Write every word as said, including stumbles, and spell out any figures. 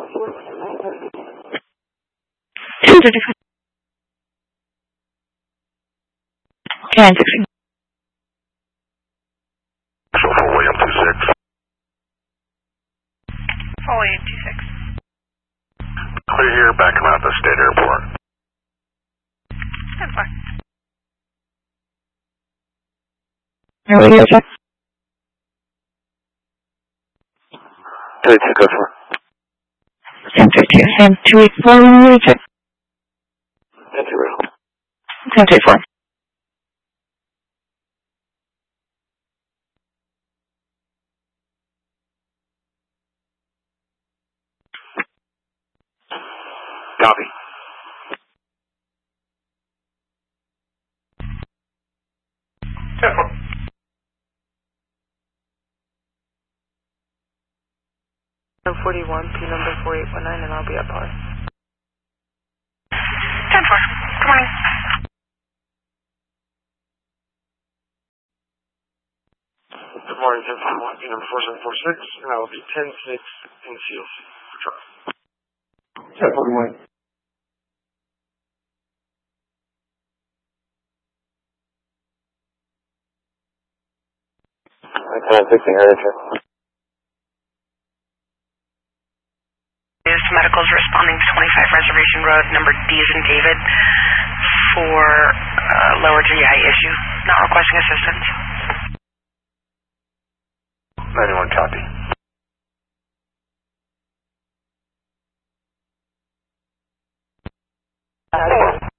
Can sixteen. So for William two six. For William two six. Clear here, back him out the state airport. ten four. Radio check. Two two go for. ten fifteen. ten two eight four. Radio check. ten two eight. ten two four. Copy. ten four. forty-one, P number four eight one nine, and I'll be up on. ten four. Good morning. Good morning, ten four. P number four seven four six, and I will be ten six in Seals for Charles. ten four, good morning. ten six in Heritage. Medicals responding to twenty-five Reservation Road, number D as in David, for uh, lower G I issue, not requesting assistance. ninety-one copy. Uh,